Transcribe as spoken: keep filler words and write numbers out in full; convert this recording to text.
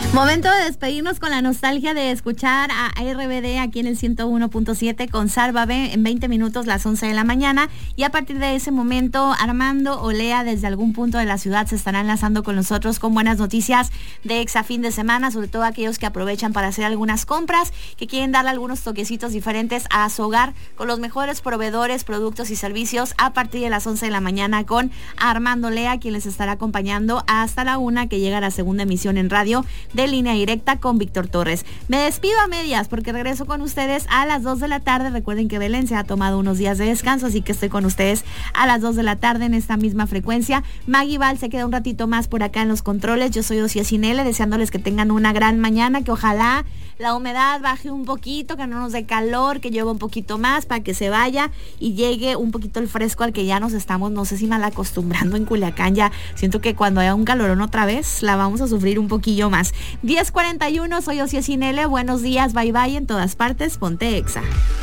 Momento de despedirnos con la nostalgia de escuchar a R B D aquí en el ciento uno punto siete con Sálvame en veinte minutos, las once de la mañana. Y a partir de ese momento, Armando o Lea desde algún punto de la ciudad se estarán enlazando con nosotros con buenas noticias de Exa fin de semana, sobre todo aquellos que aprovechan para hacer algunas compras, que quieren darle algunos toquecitos diferentes a su hogar con los mejores proveedores, productos y servicios a partir de las once de la mañana con Armando Lea, quien les estará acompañando hasta la una, que llega la segunda emisión en radio de Línea Directa con Víctor Torres. Me despido a medias porque regreso con ustedes a las dos de la tarde. Recuerden que Belén se ha tomado unos días de descanso, así que estoy con ustedes a las dos de la tarde en esta misma frecuencia. Maggie Val se queda un ratito más por acá en los controles. Yo soy Ocia Cinele, deseándoles que tengan una gran mañana, que ojalá la humedad baje un poquito, que no nos dé calor, que llueva un poquito más para que se vaya y llegue un poquito el fresco al que ya nos estamos, no sé si mal acostumbrando en Culiacán. Ya siento que cuando haya un calorón otra vez la vamos a sufrir un poquillo más. diez cuarenta y uno, soy Ocia Cinele, buenos días, bye bye en todas partes, ponte Exa.